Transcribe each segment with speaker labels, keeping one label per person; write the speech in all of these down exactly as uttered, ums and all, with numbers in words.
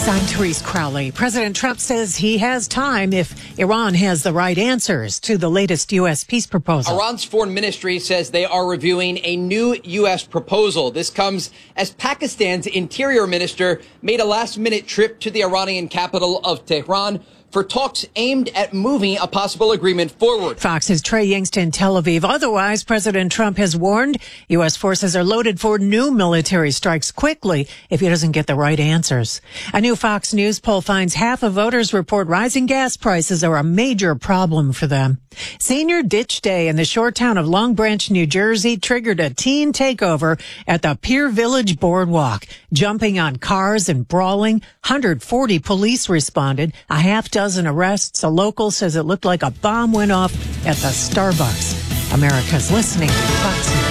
Speaker 1: News, I'm Therese Crowley. President Trump says he has time if Iran has the right answers to the latest U S peace proposal.
Speaker 2: Iran's foreign ministry says they are reviewing a new U S proposal. This comes as Pakistan's interior minister made a last-minute trip to the Iranian capital of Tehran for talks aimed at moving a possible agreement forward.
Speaker 1: Fox's Trey Yingst in Tel Aviv. Otherwise, President Trump has warned U S forces are loaded for new military strikes quickly if he doesn't get the right answers. A new Fox News poll finds half of voters report rising gas prices are a major problem for them. Senior Ditch Day in the shore town of Long Branch, New Jersey triggered a teen takeover at the Pier Village Boardwalk. Jumping on cars and brawling, one hundred forty police responded, a half dozen arrests. A local says it looked like a bomb went off at the Starbucks. America's listening to Fox News.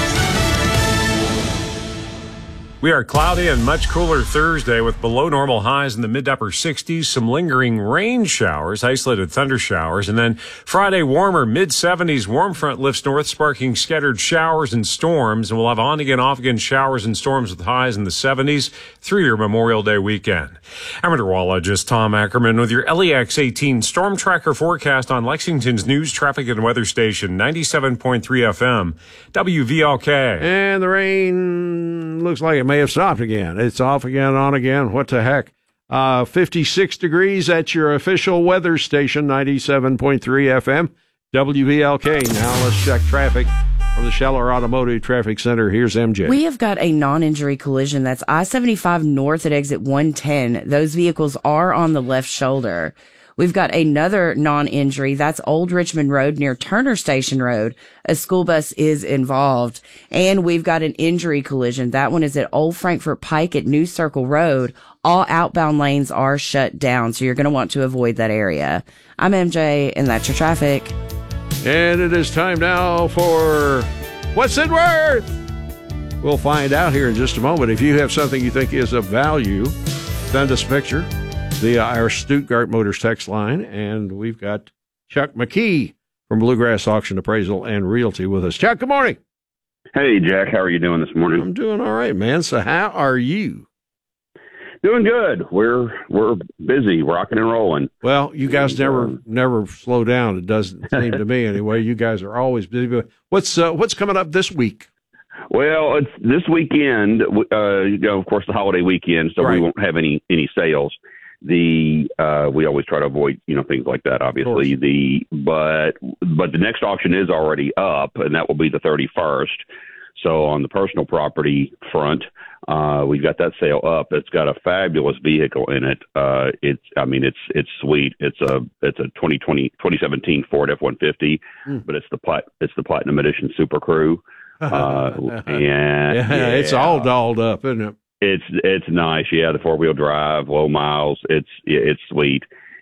Speaker 3: We are cloudy and much cooler Thursday with below normal highs in the mid to upper sixties, some lingering rain showers, isolated thunder showers, and then Friday warmer mid seventies. Warm front lifts north, sparking scattered showers and storms, and we'll have on again, off again showers and storms with highs in the seventies through your Memorial Day weekend. I'm meteorologist Tom Ackerman with your L E X eighteen Storm Tracker forecast on Lexington's news, traffic, and weather station, ninety-seven point three F M, W V L K.
Speaker 4: And the rain looks like it may have stopped again. It's off again, on again. What the heck? Uh, fifty-six degrees at your official weather station, ninety-seven point three F M, W V L K. Now let's check traffic from the Scheller Automotive Traffic Center. Here's M J.
Speaker 5: We have got a non-injury collision. That's I seventy-five north at exit one ten. Those vehicles are on the left shoulder. We've got another non-injury. That's Old Richmond Road near Turner Station Road. A school bus is involved. And we've got an injury collision. That one is at Old Frankfort Pike at New Circle Road. All outbound lanes are shut down, so you're going to want to avoid that area. I'm M J, and that's your traffic.
Speaker 4: And it is time now for What's It Worth? We'll find out here in just a moment. If you have something you think is of value, send us a picture. The uh, our Stuttgart Motors text line, and we've got Chuck McKee from Bluegrass Auction Appraisal and Realty with us. Chuck, good morning.
Speaker 6: Hey, Jack. How are you doing this morning?
Speaker 4: I'm doing all right, man. So how are you?
Speaker 6: Doing good. We're we're busy, rocking and rolling.
Speaker 4: Well, you guys
Speaker 6: and,
Speaker 4: never
Speaker 6: um,
Speaker 4: never slow down. It doesn't seem to me anyway. You guys are always busy. But what's uh, what's coming up this week?
Speaker 6: Well, it's this weekend. Uh, you know, of course, the holiday weekend, so
Speaker 4: Right.
Speaker 6: we won't have any any sales. The uh, we always try to avoid you know things like that. Obviously, the but but the next auction is already up, and that will be the thirty-first. So on the personal property front, uh, we've got that sale up. It's got a fabulous vehicle in it. Uh, it's I mean it's it's sweet. It's a it's a twenty twenty, twenty seventeen Ford F one fifty, mm. but it's the plat it's the Platinum Edition Super Crew, uh, and
Speaker 4: yeah,
Speaker 6: yeah,
Speaker 4: it's all dolled up, isn't it?
Speaker 6: It's it's nice, yeah. The four wheel drive, low miles. It's it's sweet,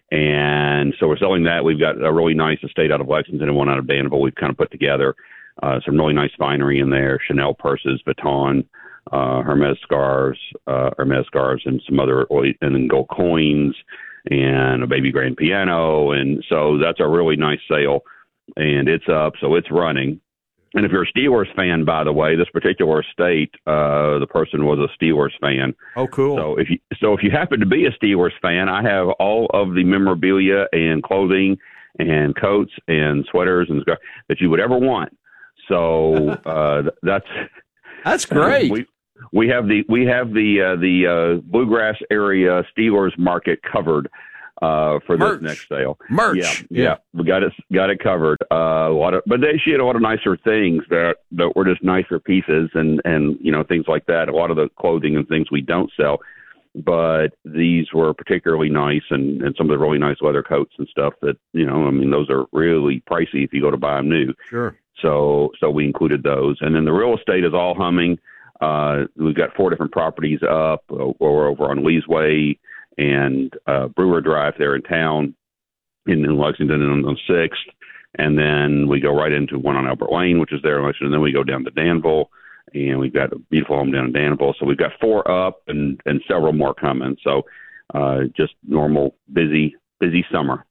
Speaker 6: and so we're selling that. We've got a really nice estate out of Lexington and one out of Danville. We've kind of put together uh, some really nice finery in there: Chanel purses, Vuitton, uh, Hermes scarves, uh, Hermes scarves, and some other and then gold coins and a baby grand piano. And so that's a really nice sale, and it's up, so it's running. And if you're a Steelers fan, by the way, this particular estate, uh, the person was a Steelers fan.
Speaker 4: Oh, cool.
Speaker 6: So if you so if you happen to be a Steelers fan, I have all of the memorabilia and clothing and coats and sweaters and stuff that you would ever want. So uh, that's
Speaker 4: that's great.
Speaker 6: Uh, we we have the we have the uh, the uh, Bluegrass area Steelers market covered. Uh, for
Speaker 4: Merch.
Speaker 6: this next sale.
Speaker 4: Merch.
Speaker 6: Yeah,
Speaker 4: yeah.
Speaker 6: yeah. We got it, got it covered. Uh, a lot of, but they, she had a lot of nicer things that, that were just nicer pieces and, and, you know, things like that. A lot of the clothing and things we don't sell, but these were particularly nice and, and some of the really nice leather coats and stuff that, you know, I mean, those are really pricey if you go to buy them new.
Speaker 4: Sure.
Speaker 6: So, so we included those. And then the real estate is all humming. Uh, we've got four different properties up or over on Lee's Way and uh, Brewer Drive there in town in, in Lexington and on sixth. And then we go right into one on Albert Lane, which is there in Lexington. And then we go down to Danville, and we've got a beautiful home down in Danville. So we've got four up and, and several more coming. So uh, just normal, busy, busy summer.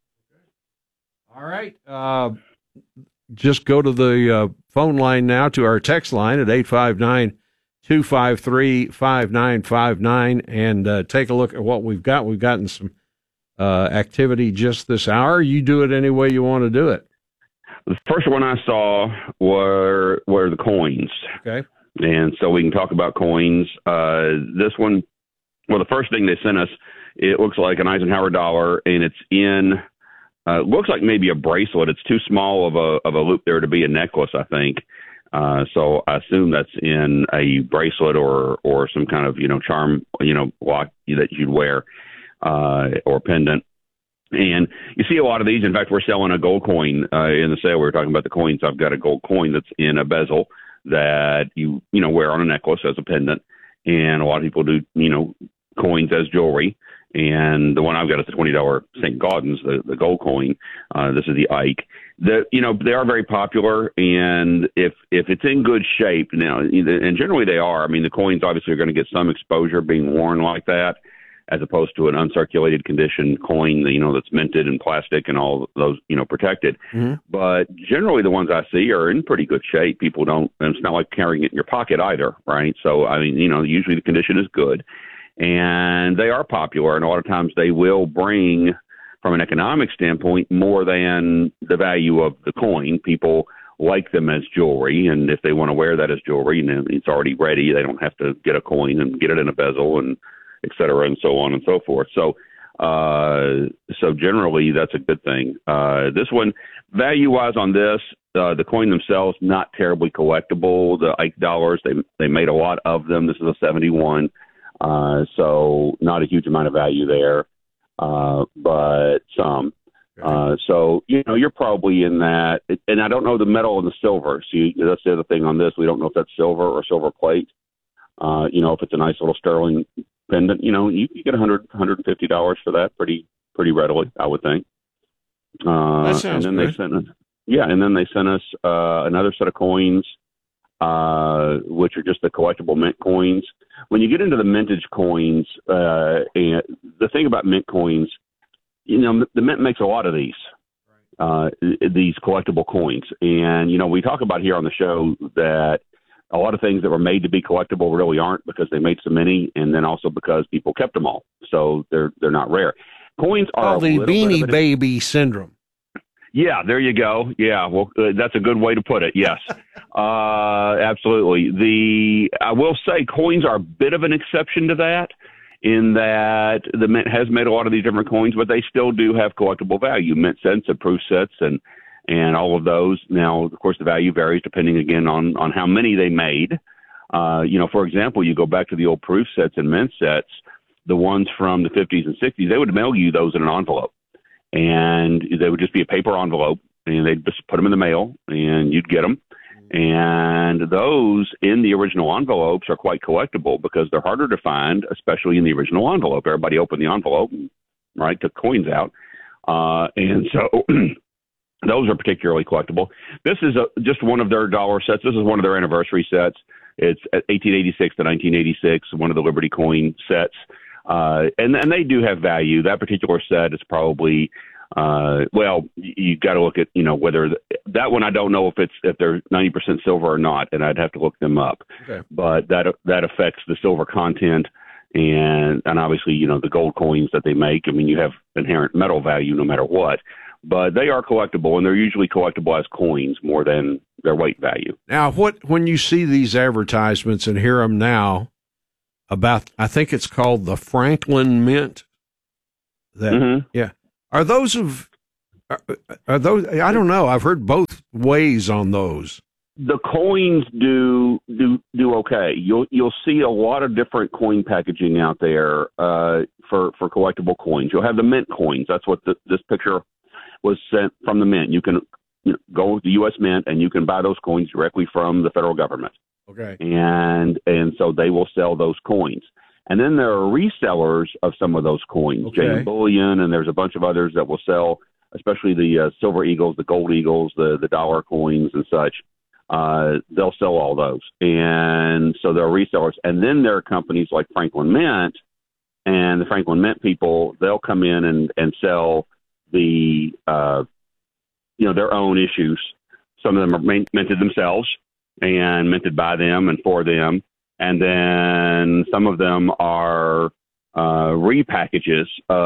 Speaker 4: All right. Uh, just go to the uh, phone line now to our text line at eight five nine two five three, five nine five nine and uh, take a look at what we've got. We've gotten some uh, activity just this hour. You do it any way you want to do it.
Speaker 6: The first one I saw were were the coins.
Speaker 4: Okay.
Speaker 6: And so we can talk about coins. Uh, this one, well, the first thing they sent us, it looks like an Eisenhower dollar, and it's in, uh, looks like maybe a bracelet. It's too small of a of a loop there to be a necklace, I think. Uh, so I assume that's in a bracelet or or some kind of, you know, charm, you know, lock that you'd wear, uh, or pendant. And you see a lot of these. In fact, we're selling a gold coin uh, in the sale. We were talking about the coins. I've got a gold coin that's in a bezel that you, you know, wear on a necklace as a pendant. And a lot of people do, you know, coins as jewelry. And the one I've got is the twenty dollars Saint Gaudens, the, the gold coin. Uh, this is the Ike. The, you know, they are very popular. And if if it's in good shape now, and generally they are, I mean, the coins obviously are going to get some exposure being worn like that, as opposed to an uncirculated condition coin, you know, that's minted in plastic and all those, you know, protected. Mm-hmm. But generally the ones I see are in pretty good shape. People don't, and it's not like carrying it in your pocket either, right? So, I mean, you know, usually the condition is good. And they are popular, and a lot of times they will bring, from an economic standpoint, more than the value of the coin. People like them as jewelry, and if they want to wear that as jewelry, you know, it's already ready. They don't have to get a coin and get it in a bezel and et cetera, and so on and so forth. So, uh, so generally, that's a good thing. Uh, this one, value-wise on this, uh, the coin themselves, not terribly collectible. The Ike dollars, they they made a lot of them. This is a seventy-one, uh, so not a huge amount of value there, uh, but some. Uh, so, you know, you're probably in that, and I don't know the metal and the silver. So you, that's the other thing on this. We don't know if that's silver or silver plate. Uh, you know, if it's a nice little sterling pendant, you know, you, you get one hundred dollars, one hundred fifty dollars for that pretty pretty readily, I would think. Uh,
Speaker 4: that sounds
Speaker 6: and then
Speaker 4: good.
Speaker 6: they sent us, yeah, and then they sent us uh, another set of coins, uh, which are just the collectible mint coins. When you get into the mintage coins, uh, and the thing about mint coins, you know, the mint makes a lot of these, uh, these collectible coins. And, you know, we talk about here on the show that a lot of things that were made to be collectible really aren't, because they made so many, and then also because people kept them all. So they're they're not rare. Coins are
Speaker 4: oh, the Beanie Baby syndrome.
Speaker 6: Yeah, there you go. Yeah, well, uh, that's a good way to put it. Yes, uh, absolutely. The I will say coins are a bit of an exception to that, in that the mint has made a lot of these different coins, but they still do have collectible value. Mint cents and proof sets and and all of those. Now, of course, the value varies depending, again, on, on how many they made. Uh, you know, for example, you go back to the old proof sets and mint sets, the ones from the fifties and sixties, they would mail you those in an envelope. And they would just be a paper envelope, and they'd just put them in the mail, and you'd get them. And those in the original envelopes are quite collectible because they're harder to find, especially in the original envelope. Everybody opened the envelope, and, right, took coins out. Uh, and so those are particularly collectible. This is a, just one of their dollar sets. This is one of their anniversary sets. It's eighteen eighty-six to nineteen eighty-six, one of the Liberty coin sets. Uh, and, and they do have value. That particular set is probably, uh, well, you, you got to look at, you know, whether the, that one, I don't know if it's, if they're ninety percent silver or not, and I'd have to look them up. Okay. But that, that affects the silver content. And, and obviously, you know, the gold coins that they make, I mean, you have inherent metal value no matter what. But they are collectible, and they're usually collectible as coins more than their weight value.
Speaker 4: Now, what when you see these advertisements and hear them now about, I think it's called the Franklin Mint. That mm-hmm. yeah, are those of are, are those? I don't know. I've heard both ways on those.
Speaker 6: The coins do do do okay. You'll you'll see a lot of different coin packaging out there uh, for for collectible coins. You'll have the mint coins. That's what the, this picture was sent from the mint. You can you know, go to the U S Mint and you can buy those coins directly from the federal government.
Speaker 4: Okay.
Speaker 6: And and so they will sell those coins. And then there are resellers of some of those coins,
Speaker 4: okay.
Speaker 6: J M Bullion, and there's a bunch of others that will sell, especially the uh, silver eagles, the gold eagles, the, the dollar coins and such. Uh, they'll sell all those. And so there are resellers. And then there are companies like Franklin Mint, and the Franklin Mint people, they'll come in and, and sell the, uh, you know, their own issues. Some of them are minted themselves and minted by them and for them. And then some of them are uh, repackages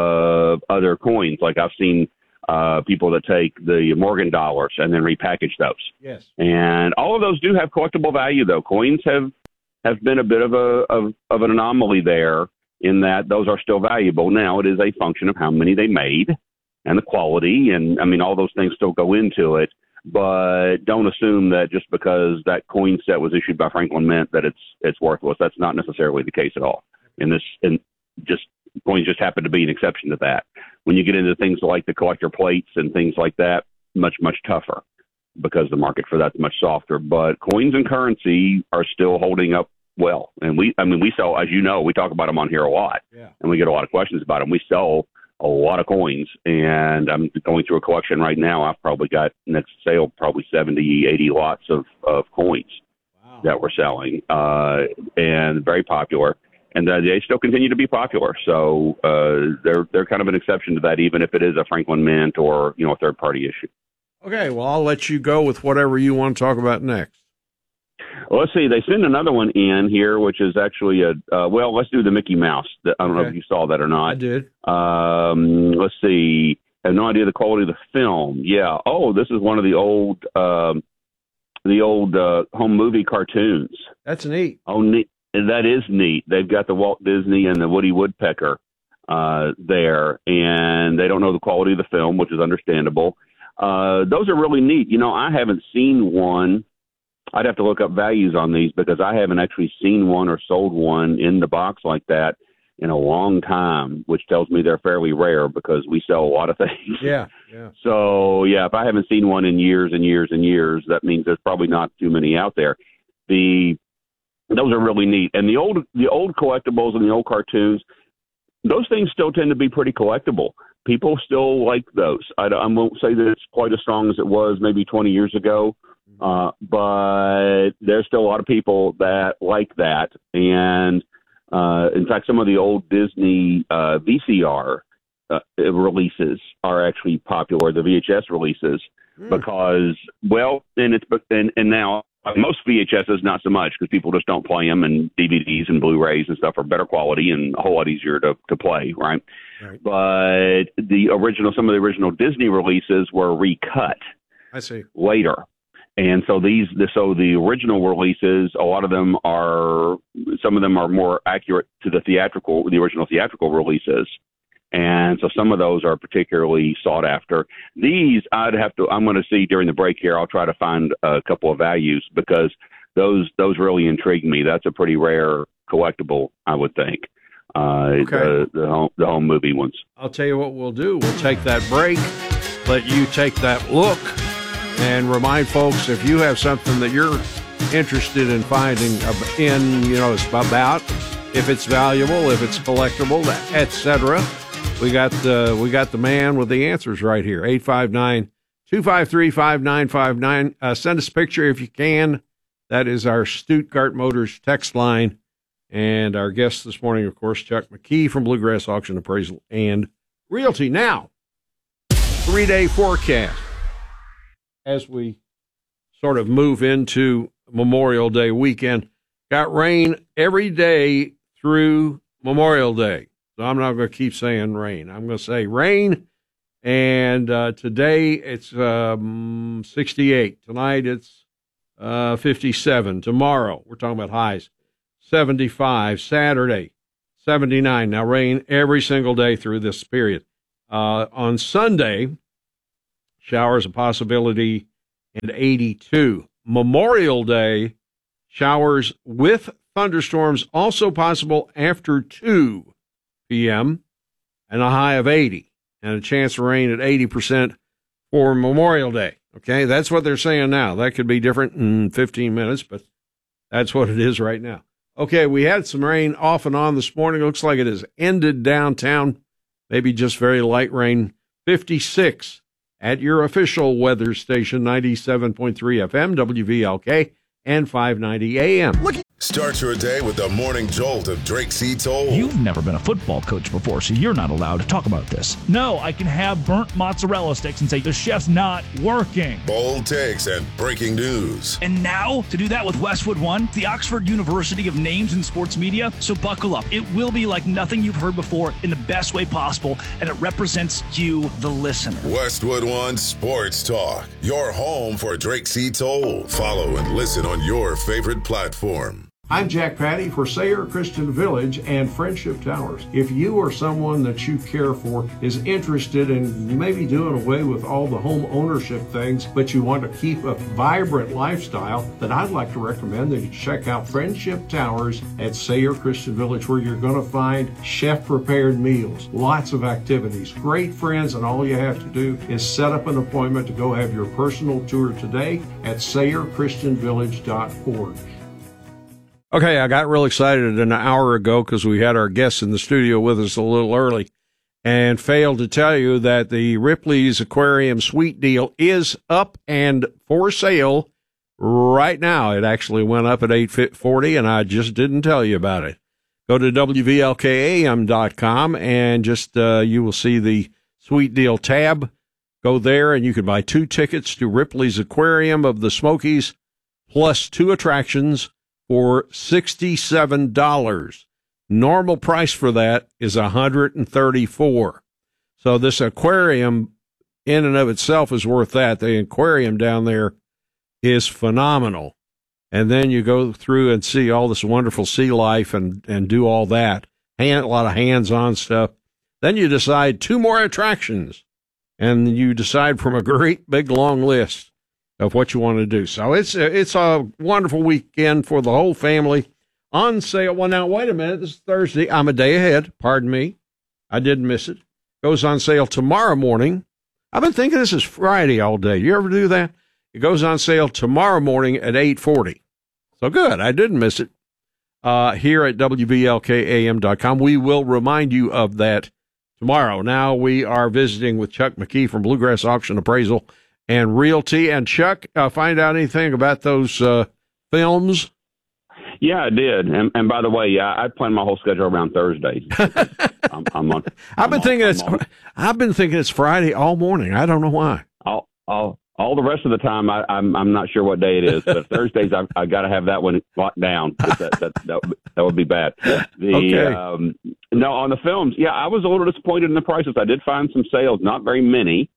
Speaker 6: of other coins. Like I've seen uh, people that take the Morgan dollars and then repackage those.
Speaker 4: Yes.
Speaker 6: And all of those do have collectible value, though. Coins have, have been a bit of a of, of an anomaly there in that those are still valuable. Now it is a function of how many they made and the quality. And, I mean, all those things still go into it. But don't assume that just because that coin set was issued by Franklin Mint that it's it's worthless. That's not necessarily the case at all. In this, and just coins just happen to be an exception to that. When you get into things like the collector plates and things like that, much much tougher because the market for that's much softer. But coins and currency are still holding up well. And we, I mean, we sell, as you know, we talk about them on here a lot,
Speaker 4: yeah.
Speaker 6: and we get a lot of questions about them. We sell a lot of coins, and I'm going through a collection right now. I've probably got next sale probably seventy, eighty lots of, of coins wow. that we're selling, uh, and very popular. And uh, they still continue to be popular. So uh, they're they're kind of an exception to that, even if it is a Franklin Mint or, you know, a third party issue.
Speaker 4: Okay, well, I'll let you go with whatever you want to talk about next.
Speaker 6: Well, let's see. They sent another one in here, which is actually a, uh, well, let's do the Mickey Mouse. I don't okay. know if you saw that or not.
Speaker 4: I did.
Speaker 6: Um, let's see. I have no idea the quality of the film. Yeah. Oh, this is one of the old, um, the old uh, home movie cartoons.
Speaker 4: That's neat.
Speaker 6: Oh, neat. That is neat. They've got the Walt Disney and the Woody Woodpecker uh, there, and they don't know the quality of the film, which is understandable. Uh, those are really neat. You know, I haven't seen one. I'd have to look up values on these because I haven't actually seen one or sold one in the box like that in a long time, which tells me they're fairly rare because we sell a lot of things.
Speaker 4: Yeah, yeah.
Speaker 6: So, yeah, if I haven't seen one in years and years and years, that means there's probably not too many out there. The those are really neat. And the old the old collectibles and the old cartoons, those things still tend to be pretty collectible. People still like those. I, I won't say that it's quite as strong as it was maybe twenty years ago. Uh, but there's still a lot of people that like that. And, uh, in fact, some of the old Disney, uh, V C R, uh, releases are actually popular, the V H S releases, mm. because, well, and it's, and, and now most V H Ss, not so much because people just don't play them, and D V Ds and Blu-rays and stuff are better quality and a whole lot easier to, to play. Right? Right. But the original, some of the original Disney releases were recut.
Speaker 4: I see.
Speaker 6: Later. And so these, so the original releases, a lot of them are, some of them are more accurate to the theatrical, the original theatrical releases. And so some of those are particularly sought after. These, I'd have to, I'm going to see during the break here, I'll try to find a couple of values because those, those really intrigue me. That's a pretty rare collectible, I would think. Uh,
Speaker 4: okay.
Speaker 6: the, the home, the home movie ones.
Speaker 4: I'll tell you what we'll do. We'll take that break, let you take that look. And remind folks, if you have something that you're interested in finding in, you know, it's about, if it's valuable, if it's collectible, et cetera, we got the we got the man with the answers right here. eight five nine, two five three, five nine five nine. Uh, send us a picture if you can. That is our Stuttgart Motors text line. And our guest this morning, of course, Chuck McKee from Bluegrass Auction Appraisal and Realty. Now, three-day forecast. As we sort of move into Memorial Day weekend, got rain every day through Memorial Day. So I'm not going to keep saying rain. I'm going to say rain. And uh, today it's um, sixty-eight. Tonight it's uh, fifty-seven. Tomorrow, we're talking about highs, seventy-five. Saturday, seventy-nine. Now rain every single day through this period. Uh, on Sunday, showers a possibility, and eighty-two. Memorial Day, showers with thunderstorms also possible after two p.m. and a high of eighty, and a chance of rain at eighty percent for Memorial Day. Okay, that's what they're saying now. That could be different in fifteen minutes, but that's what it is right now. Okay, we had some rain off and on this morning. Looks like it has ended downtown. Maybe just very light rain. fifty-six at your official weather station, ninety-seven point three F M, W V L K, and five ninety A M.
Speaker 7: Look. Start your day with the morning jolt of Drake C. Toll.
Speaker 8: You've never been a football coach before, so you're not allowed to talk about this. No, I can have burnt mozzarella sticks and say the chef's not working.
Speaker 7: Bold takes and breaking news.
Speaker 8: And now, to do that with Westwood One, the Oxford University of Names in Sports Media. So buckle up. It will be like nothing you've heard before in the best way possible, and it represents you, the listener.
Speaker 7: Westwood One Sports Talk, your home for Drake C. Toll. Follow and listen on your favorite platform.
Speaker 4: I'm Jack Patty for Sayre Christian Village and Friendship Towers. If you or someone that you care for is interested in maybe doing away with all the home ownership things, but you want to keep a vibrant lifestyle, then I'd like to recommend that you check out Friendship Towers at Sayre Christian Village, where you're going to find chef-prepared meals, lots of activities, great friends, and all you have to do is set up an appointment to go have your personal tour today at sayre christian village dot org. Okay, I got real excited an hour ago because we had our guests in the studio with us a little early and failed to tell you that the Ripley's Aquarium Suite deal is up and for sale right now. It actually went up at eight forty, and I just didn't tell you about it. Go to W V L K A M dot com and just uh, you will see the Suite Deal tab. Go there, and you can buy two tickets to Ripley's Aquarium of the Smokies plus two attractions for sixty-seven dollars. Normal price for that is one hundred thirty-four dollars. So this aquarium in and of itself is worth that. The aquarium down there is phenomenal. And then you go through and see all this wonderful sea life and, and do all that. Hand, a lot of hands-on stuff. Then you decide two more attractions, and you decide from a great big long list of what you want to do. So it's a, it's a wonderful weekend for the whole family. On sale. Well, now, wait a minute. This is Thursday. I'm a day ahead. Pardon me. I didn't miss it. Goes on sale tomorrow morning. I've been thinking this is Friday all day. You ever do that? It goes on sale tomorrow morning at eight forty. So good. I didn't miss it. Uh, here at W V L K A M dot com. We will remind you of that tomorrow. Now we are visiting with Chuck McKee from Bluegrass Auction Appraisal and Realty. And Chuck, uh, find out anything about those uh, films?
Speaker 6: Yeah, I did. And, and by the way, yeah, I planned my whole schedule around Thursdays. I'm, I'm on.
Speaker 4: I've been
Speaker 6: I'm
Speaker 4: thinking
Speaker 6: on,
Speaker 4: it's.
Speaker 6: on.
Speaker 4: I've been thinking it's Friday all morning. I don't know why.
Speaker 6: I'll, I'll, all the rest of the time, I, I'm I'm not sure what day it is, but Thursdays I've I got to have that one locked down. That that, that that would be bad. The
Speaker 4: okay.
Speaker 6: um, no, on the films, yeah, I was a little disappointed in the prices. I did find some sales, not very many.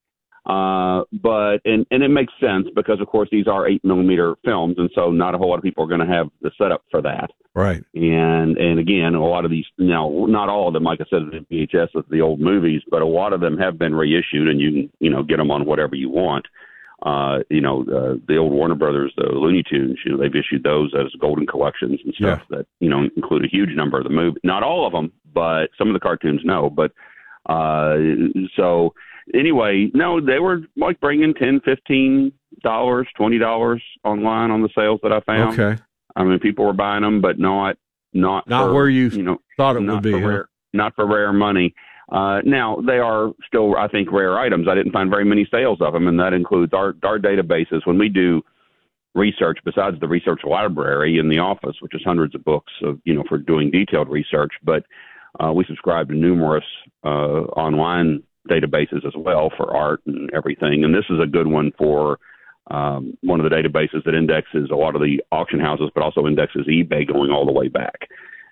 Speaker 6: Uh, but, and, and it makes sense because, of course, these are eight millimeter films. And so not a whole lot of people are going to have the setup for that.
Speaker 4: Right.
Speaker 6: And, and again, a lot of these, you know, not all of them, like I said, the V H S of the old movies, but a lot of them have been reissued and you can, you know, get them on whatever you want. Uh, you know, uh, the old Warner Brothers, the Looney Tunes, you know, they've issued those as golden collections and stuff yeah. that, you know, include a huge number of the movie. Not all of them, but some of the cartoons, no. But, uh, so, Anyway, no, they were like bringing ten dollars, fifteen dollars, twenty dollars online on the sales that I found.
Speaker 4: Okay.
Speaker 6: I mean, people were buying them, but not not
Speaker 4: not
Speaker 6: for,
Speaker 4: where you,
Speaker 6: you know,
Speaker 4: thought it would be.
Speaker 6: For
Speaker 4: huh?
Speaker 6: rare, not for rare money. Uh, now, they are still, I think, rare items. I didn't find very many sales of them, and that includes our, our databases. When we do research, besides the research library in the office, which is hundreds of books, of, you know, for doing detailed research, but uh, we subscribe to numerous uh, online databases as well for art and everything. And this is a good one for um, one of the databases that indexes a lot of the auction houses, but also indexes eBay going all the way back.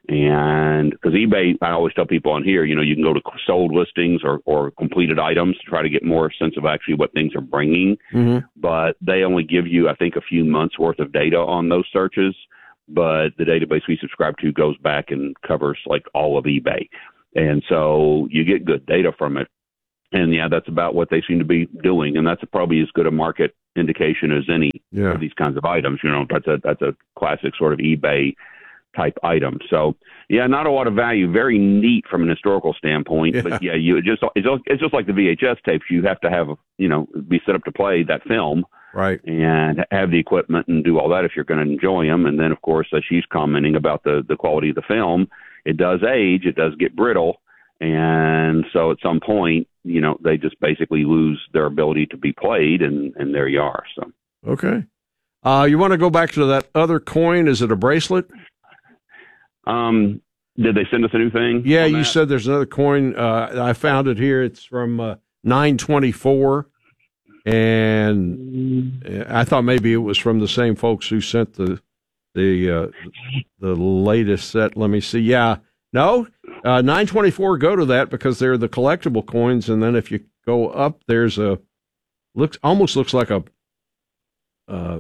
Speaker 6: And because eBay, I always tell people on here, you know, you can go to sold listings or, or completed items to try to get more sense of actually what things are bringing. Mm-hmm. But they only give you, I think, a few months worth of data on those searches. But the database we subscribe to goes back and covers like all of eBay. And so you get good data from it. And, yeah, that's about what they seem to be doing. And that's probably as good a market indication as any
Speaker 4: yeah.
Speaker 6: of these kinds of items. You know, that's a that's a classic sort of eBay-type item. So, yeah, not a lot of value. Very neat from an historical standpoint. Yeah. But, yeah, you just it's, it's just like the V H S tapes. You have to have, you know, be set up to play that film.
Speaker 4: Right.
Speaker 6: And have the equipment and do all that if you're going to enjoy them. And then, of course, as she's commenting about the, the quality of the film, it does age. It does get brittle. And so at some point, you know, they just basically lose their ability to be played, and, and there you are. So
Speaker 4: okay. Uh, you want to go back to that other coin? Is it a bracelet?
Speaker 6: Um, did they send us a new thing?
Speaker 4: Yeah, you said there's another coin. Uh, I found it here. It's from uh, nine twenty-four, and I thought maybe it was from the same folks who sent the the uh, the latest set. Let me see. Yeah, no, uh, nine twenty-four. Go to that because they're the collectible coins, and then if you go up, there's a looks almost looks like a uh,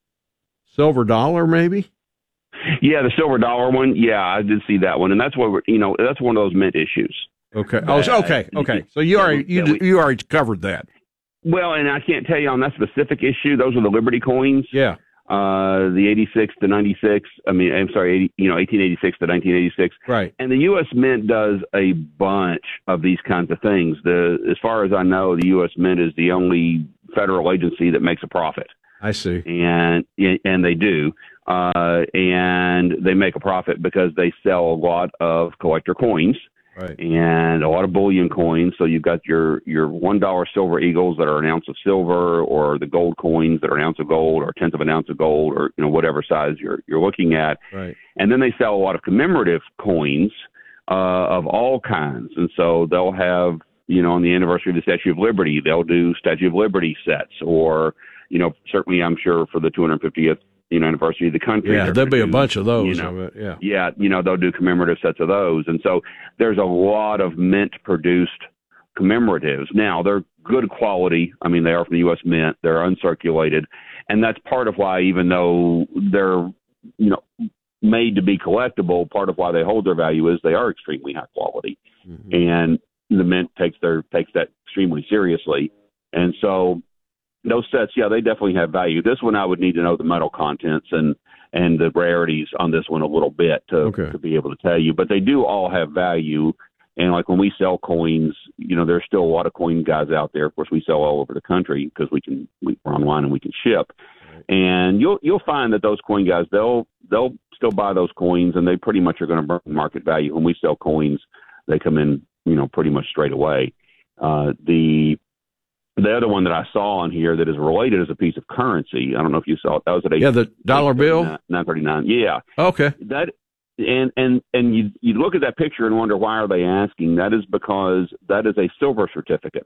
Speaker 4: silver dollar, maybe.
Speaker 6: Yeah, the silver dollar one. Yeah, I did see that one, and that's what we're, you know, that's one of those mint issues.
Speaker 4: Okay. Oh, so, okay. Okay. So you already you you already covered that.
Speaker 6: Well, and I can't tell you on that specific issue. Those are the Liberty coins.
Speaker 4: Yeah.
Speaker 6: Uh, the eighty-six to ninety-six. I mean, I'm sorry, eighty, you know, eighteen eighty-six to nineteen eighty-six.
Speaker 4: Right.
Speaker 6: And the U S Mint does a bunch of these kinds of things. The as far as I know, the U S Mint is the only federal agency that makes a profit.
Speaker 4: I see.
Speaker 6: And and they do. Uh, and they make a profit because they sell a lot of collector coins.
Speaker 4: Right.
Speaker 6: And a lot of bullion coins. So you've got your, your one dollar silver eagles that are an ounce of silver, or the gold coins that are an ounce of gold, or a tenth of an ounce of gold, or, you know, whatever size you're, you're looking at.
Speaker 4: Right.
Speaker 6: And then they sell a lot of commemorative coins, uh, of all kinds. And so they'll have, you know, on the anniversary of the Statue of Liberty, they'll do Statue of Liberty sets, or, you know, certainly I'm sure for the two hundred fiftieth you know, anniversary of the country.
Speaker 4: Yeah, there'll be
Speaker 6: do,
Speaker 4: a bunch of those.
Speaker 6: You know,
Speaker 4: of it, yeah.
Speaker 6: Yeah, you know, they'll do commemorative sets of those. And so there's a lot of mint-produced commemoratives. Now, they're good quality. I mean, they are from the U S Mint. They're uncirculated. And that's part of why, even though they're, you know, made to be collectible, part of why they hold their value is they are extremely high quality. Mm-hmm. And the Mint takes their takes that extremely seriously. And so those sets, yeah, they definitely have value. This one, I would need to know the metal contents and, and the rarities on this one a little bit to,
Speaker 4: okay.
Speaker 6: to be able to tell you. But they do all have value. And like when we sell coins, you know, there's still a lot of coin guys out there. Of course, we sell all over the country because we can we, we're online and we can ship. Right. And you'll you'll find that those coin guys, they'll they'll still buy those coins, and they pretty much are going to burn market value. When we sell coins, they come in, you know, pretty much straight away. Uh, the The other one that I saw on here that is related is a piece of currency. I don't know if you saw it. That was at eight.
Speaker 4: Yeah, the dollar bill.
Speaker 6: Nine thirty nine. Yeah.
Speaker 4: Okay.
Speaker 6: That and and and you you look at that picture and wonder, why are they asking? That is because that is a silver certificate.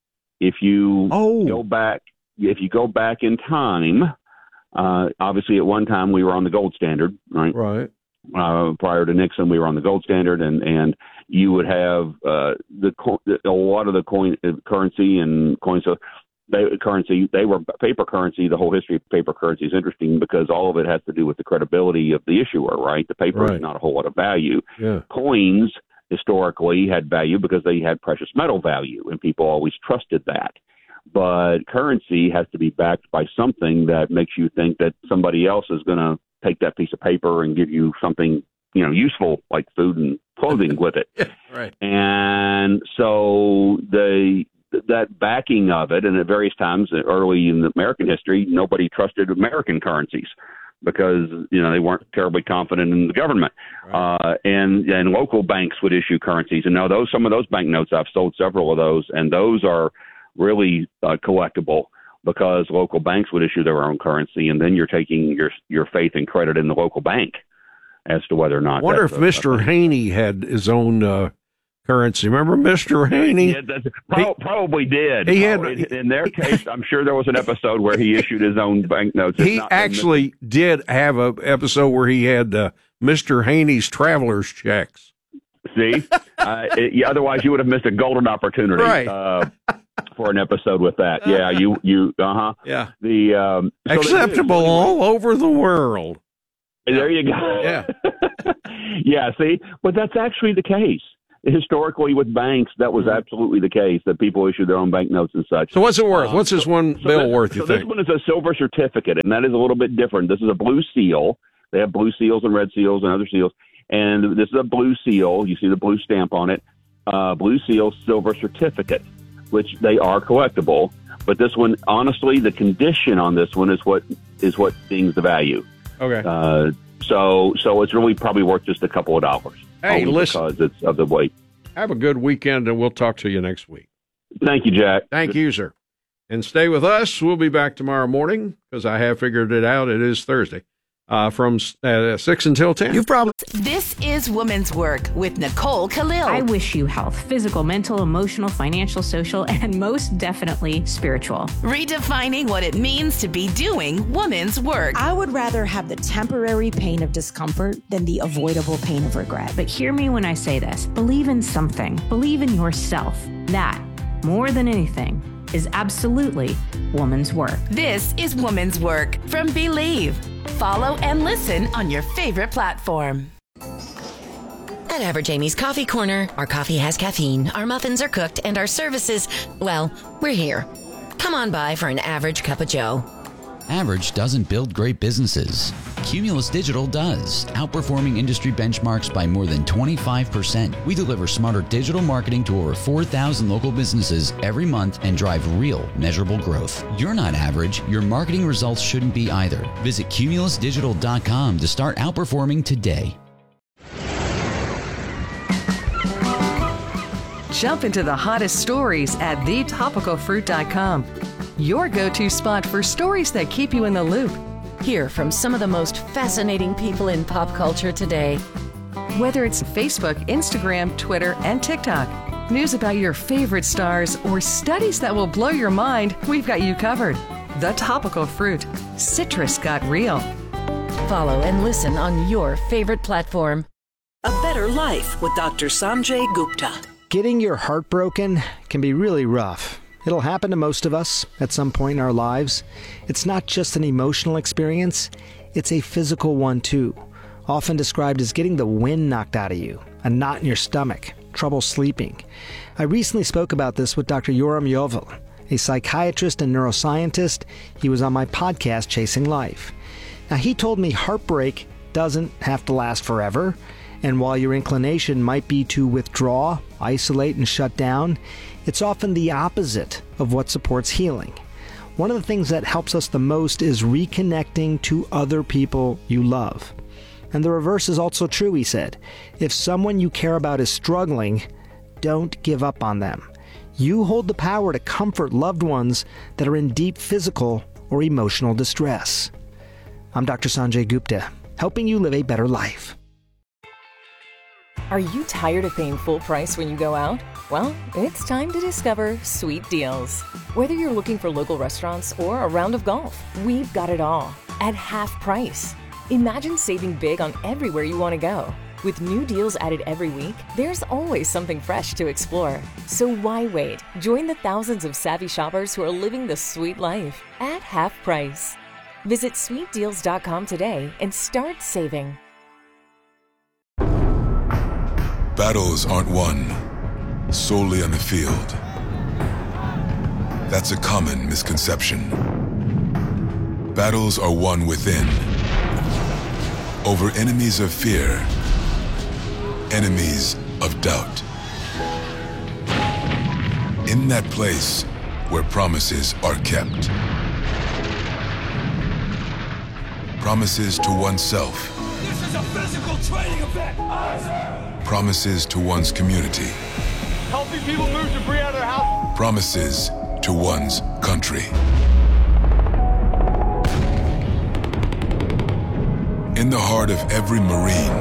Speaker 6: If you
Speaker 4: oh.
Speaker 6: go back, if you go back in time, uh, obviously at one time we were on the gold standard, right?
Speaker 4: Right.
Speaker 6: Uh, prior to Nixon, we were on the gold standard, and, and you would have uh, the a lot of the coin currency and coins. So they, currency they were paper currency. The whole history of paper currency is interesting because all of it has to do with the credibility of the issuer. Right, the paper
Speaker 4: right.
Speaker 6: is not a whole lot of value.
Speaker 4: Yeah.
Speaker 6: Coins historically had value because they had precious metal value, and people always trusted that. But currency has to be backed by something that makes you think that somebody else is going to take that piece of paper and give you something, you know, useful like food and clothing with it.
Speaker 4: Yeah, right.
Speaker 6: And so the that backing of it, and at various times early in American history, nobody trusted American currencies because, you know, they weren't terribly confident in the government. Right. Uh, and, and local banks would issue currencies. And now those, some of those banknotes, I've sold several of those, and those are really uh, collectible because local banks would issue their own currency, and then you're taking your your faith and credit in the local bank as to whether or not.
Speaker 4: I wonder if
Speaker 6: a,
Speaker 4: Mister
Speaker 6: a,
Speaker 4: Haney had his own uh, currency. Remember Mister Haney?
Speaker 6: Yeah, that's, pro-
Speaker 4: he,
Speaker 6: probably did.
Speaker 4: He had,
Speaker 6: in, in their case, I'm sure there was an episode where he issued his own banknotes.
Speaker 4: He actually did have an episode where he had uh, Mister Haney's traveler's checks.
Speaker 6: See? uh, it, otherwise, you would have missed a golden opportunity.
Speaker 4: Right.
Speaker 6: Uh, for an episode with that. Yeah, you, you, uh-huh.
Speaker 4: Yeah.
Speaker 6: The, um,
Speaker 4: so acceptable anyway, all over the world.
Speaker 6: There you go.
Speaker 4: Yeah.
Speaker 6: Yeah, see? But that's actually the case. Historically, with banks, that was mm-hmm. absolutely the case, that people issued their own banknotes and such.
Speaker 4: So what's it worth?
Speaker 6: Um,
Speaker 4: what's this one
Speaker 6: so
Speaker 4: bill
Speaker 6: this,
Speaker 4: worth,
Speaker 6: so
Speaker 4: you
Speaker 6: this
Speaker 4: think?
Speaker 6: This one is a silver certificate, and that is a little bit different. This is a blue seal. They have blue seals and red seals and other seals. And this is a blue seal. You see the blue stamp on it. Uh, blue seal silver certificate, which they are collectible. But this one, honestly, the condition on this one is what is what dings the value.
Speaker 4: Okay.
Speaker 6: Uh, so so it's really probably worth just a couple of dollars.
Speaker 4: Hey, listen.
Speaker 6: Because it's of the weight.
Speaker 4: Have a good weekend, and we'll talk to you next week.
Speaker 6: Thank you, Jack.
Speaker 4: Thank
Speaker 6: good.
Speaker 4: you, sir. And stay with us. We'll be back tomorrow morning because I have figured it out. It is Thursday. Uh, from uh, six until ten.
Speaker 9: You've probably.
Speaker 10: This is Women's Work with Nicole Khalil.
Speaker 11: I wish you health, physical, mental, emotional, financial, social, and most definitely spiritual.
Speaker 10: Redefining what it means to be doing women's work.
Speaker 12: I would rather have the temporary pain of discomfort than the avoidable pain of regret.
Speaker 11: But hear me when I say this. Believe in something. Believe in yourself. That, more than anything, is absolutely woman's work.
Speaker 10: This is Woman's Work from Believe. Follow and listen on your favorite platform.
Speaker 13: At Average Amy's Coffee Corner, our coffee has caffeine, our muffins are cooked, and our services, well, we're here. Come on by for an average cup of joe.
Speaker 14: Average doesn't build great businesses. Cumulus Digital does, outperforming industry benchmarks by more than twenty-five percent. We deliver smarter digital marketing to over four thousand local businesses every month and drive real, measurable growth. You're not average. Your marketing results shouldn't be either. Visit cumulus digital dot com to start outperforming today.
Speaker 15: Jump into the hottest stories at the topical fruit dot com. Your go-to spot for stories that keep you in the loop.
Speaker 13: Hear from some of the most fascinating people in pop culture today.
Speaker 15: Whether it's Facebook, Instagram, Twitter, and TikTok, news about your favorite stars, or studies that will blow your mind, we've got you covered. The Topical Fruit. Citrus got real.
Speaker 13: Follow and listen on your favorite platform.
Speaker 16: A Better Life with Doctor Sanjay Gupta.
Speaker 17: Getting your heart broken can be really rough. It'll happen to most of us at some point in our lives. It's not just an emotional experience, it's a physical one too. Often described as getting the wind knocked out of you, a knot in your stomach, trouble sleeping. I recently spoke about this with Doctor Yoram Yovel, a psychiatrist and neuroscientist. He was on my podcast, Chasing Life. Now, he told me heartbreak doesn't have to last forever, and while your inclination might be to withdraw, isolate, and shut down, it's often the opposite of what supports healing. One of the things that helps us the most is reconnecting to other people you love. And the reverse is also true, he said. If someone you care about is struggling, don't give up on them. You hold the power to comfort loved ones that are in deep physical or emotional distress. I'm Doctor Sanjay Gupta, helping you live a better life.
Speaker 18: Are you tired of paying full price when you go out? Well, it's time to discover Sweet Deals. Whether you're looking for local restaurants or a round of golf, we've got it all at half price. Imagine saving big on everywhere you want to go. With new deals added every week, there's always something fresh to explore. So why wait? Join the thousands of savvy shoppers who are living the sweet life at half price. Visit sweet deals dot com today and start saving.
Speaker 19: Battles aren't won solely on the field. That's a common misconception. Battles are won within, over enemies of fear, enemies of doubt. In that place where promises are kept. Promises to oneself.
Speaker 20: This is a physical training event.
Speaker 19: Promises to one's community.
Speaker 20: Helping people move debris out of their house.
Speaker 19: Promises to one's country. In the heart of every Marine,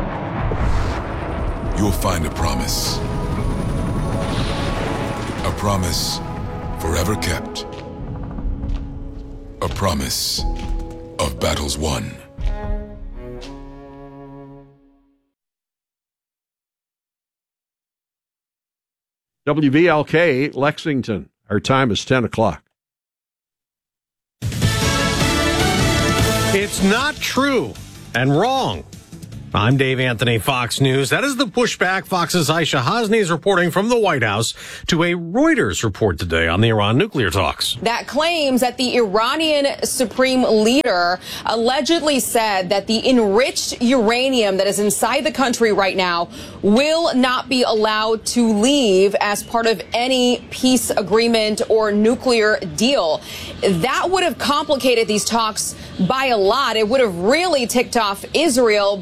Speaker 19: you'll find a promise. A promise forever kept. A promise of battles won.
Speaker 4: W V L K, Lexington. Our time is ten o'clock.
Speaker 21: It's not true and wrong. I'm Dave Anthony, Fox News. That is the pushback Fox's Aisha Hasni is reporting from the White House to a Reuters report today on the Iran nuclear talks.
Speaker 22: That claims that the Iranian supreme leader allegedly said that the enriched uranium that is inside the country right now will not be allowed to leave as part of any peace agreement or nuclear deal. That would have complicated these talks by a lot. It would have really ticked off Israel, but the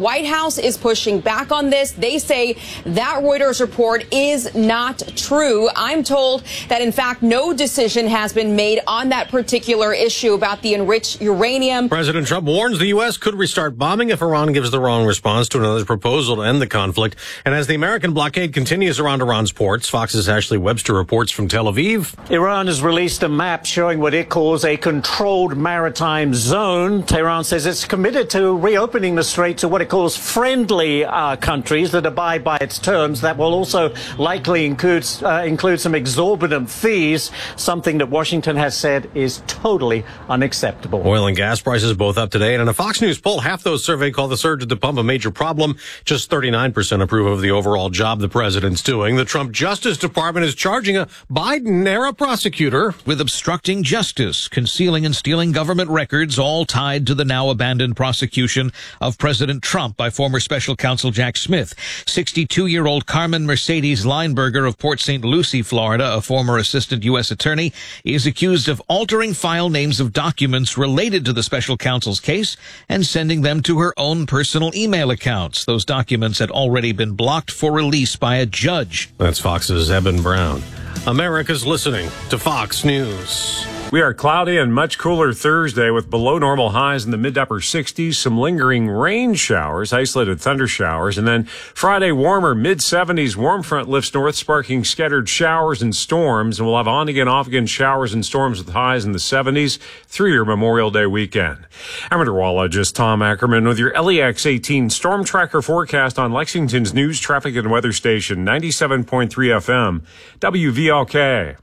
Speaker 22: White House is pushing back on this. They say that Reuters report is not true. I'm told that, in fact, no decision has been made on that particular issue about the enriched uranium.
Speaker 21: President Trump warns the U S could restart bombing if Iran gives the wrong response to another proposal to end the conflict. And as the American blockade continues around Iran's ports, Fox's Ashley Webster reports from Tel Aviv.
Speaker 2: Iran has released a map showing what it calls a controlled maritime zone. Tehran says it's committed to reopening the strait to what it calls friendly uh, countries that abide by its terms. That will also likely include, uh, include some exorbitant fees, something that Washington has said is totally unacceptable.
Speaker 21: Oil and gas prices both up today. And in a Fox News poll, half those surveyed call the surge at the pump a major problem. Just thirty-nine percent approve of the overall job the president's doing. The Trump Justice Department is charging a Biden-era prosecutor
Speaker 9: with obstructing justice, concealing and stealing government records, all tied to the now abandoned prosecution of President Trump by former special counsel Jack Smith. sixty-two-year-old Carmen Mercedes Lineberger of Port Saint Lucie, Florida, a former assistant U S attorney, is accused of altering file names of documents related to the special counsel's case and sending them to her own personal email accounts. Those documents had already been blocked for release by a judge.
Speaker 21: That's Fox's Eben Brown. America's listening to Fox News.
Speaker 3: We are cloudy and much cooler Thursday with below normal highs in the mid to upper sixties, some lingering rain showers, isolated thunder showers, and then Friday warmer mid seventies. Warm front lifts north, sparking scattered showers and storms, and we'll have on again, off again showers and storms with highs in the seventies through your Memorial Day weekend. I'm meteorologist Tom Ackerman with your L E X eighteen Storm Tracker forecast on Lexington's news, traffic, and weather station, ninety-seven point three F M, W V L K.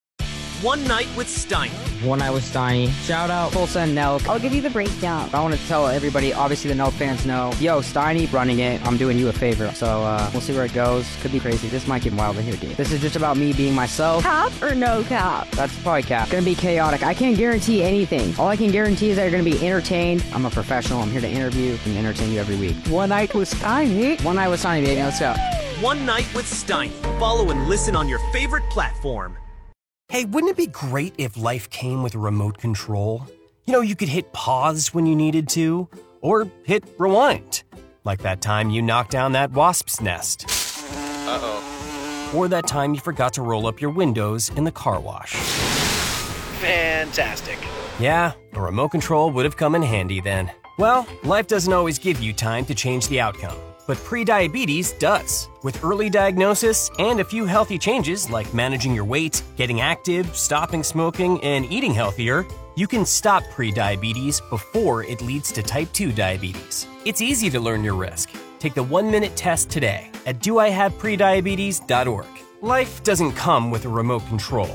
Speaker 23: One Night with Steiny.
Speaker 24: One Night with Steiny. Shout out Tulsa and Nelk.
Speaker 25: I'll give you the breakdown.
Speaker 24: I want to tell everybody, obviously the Nelk fans know, yo, Steiny running it. I'm doing you a favor. So uh, we'll see where it goes. Could be crazy. This might get wild in here, dude. This is just about me being myself.
Speaker 25: Cap or no cap?
Speaker 24: That's probably cap. Gonna be chaotic. I can't guarantee anything. All I can guarantee is that you're gonna be entertained. I'm a professional. I'm here to interview and entertain you every week.
Speaker 25: One Night with Steiny.
Speaker 24: One Night with Steiny, baby. Let's go.
Speaker 23: One Night with Steiny. Follow and listen on your favorite platform.
Speaker 26: Hey, wouldn't it be great if life came with a remote control? You know, you could hit pause when you needed to, or hit rewind. Like that time you knocked down that wasp's nest. Uh-oh. Or that time you forgot to roll up your windows in the car wash.
Speaker 23: Fantastic.
Speaker 26: Yeah, a remote control would have come in handy then. Well, life doesn't always give you time to change the outcome. But prediabetes does. With early diagnosis and a few healthy changes like managing your weight, getting active, stopping smoking, and eating healthier, you can stop prediabetes before it leads to type two diabetes. It's easy to learn your risk. Take the one-minute test today at do I have prediabetes dot org. Life doesn't come with a remote control.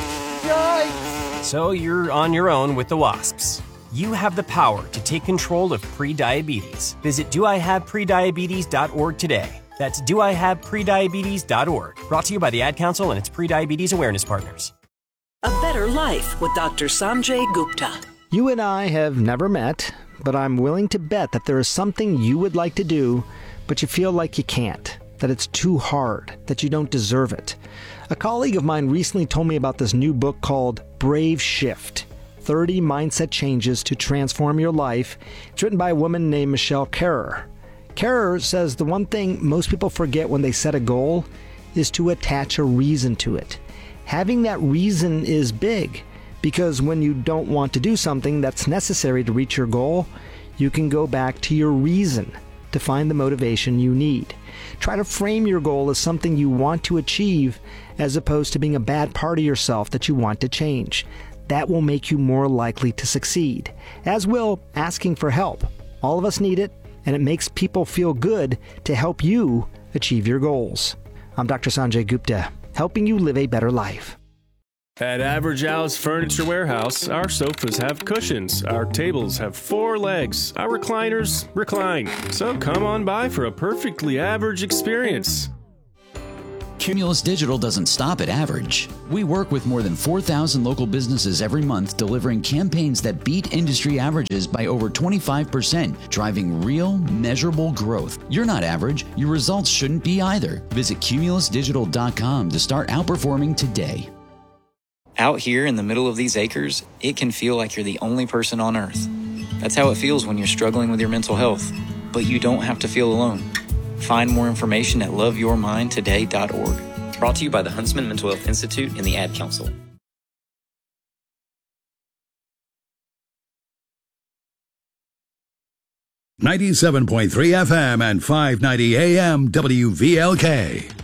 Speaker 26: Yikes! So you're on your own with the wasps. You have the power to take control of prediabetes. Visit do I have prediabetes dot org today. That's do I have prediabetes dot org. Brought to you by the Ad Council and its prediabetes awareness partners.
Speaker 16: A Better Life with Doctor Sanjay Gupta.
Speaker 17: You and I have never met, but I'm willing to bet that there is something you would like to do, but you feel like you can't, that it's too hard, that you don't deserve it. A colleague of mine recently told me about this new book called Brave Shift. thirty Mindset Changes to Transform Your Life. It's written by a woman named Michelle Kerrer. Kerrer says the one thing most people forget when they set a goal is to attach a reason to it. Having that reason is big, because when you don't want to do something that's necessary to reach your goal, you can go back to your reason to find the motivation you need. Try to frame your goal as something you want to achieve as opposed to being a bad part of yourself that you want to change. That will make you more likely to succeed, as will asking for help. All of us need it, and it makes people feel good to help you achieve your goals. I'm Doctor Sanjay Gupta, helping you live a better life.
Speaker 27: At Average Al's Furniture Warehouse, our sofas have cushions, our tables have four legs, our recliners recline. So come on by for a perfectly average experience.
Speaker 14: Cumulus Digital doesn't stop at average. We work with more than four thousand local businesses every month, delivering campaigns that beat industry averages by over twenty-five percent, driving real, measurable growth. You're not average. Your results shouldn't be either. Visit cumulus digital dot com to start outperforming today.
Speaker 28: Out here in the middle of these acres, it can feel like you're the only person on Earth. That's how it feels when you're struggling with your mental health. but you don't have to feel alone. Find more information at love your mind today dot org. Brought to you by the Huntsman Mental Health Institute and the Ad Council.
Speaker 1: ninety-seven point three F M and five ninety A M W V L K.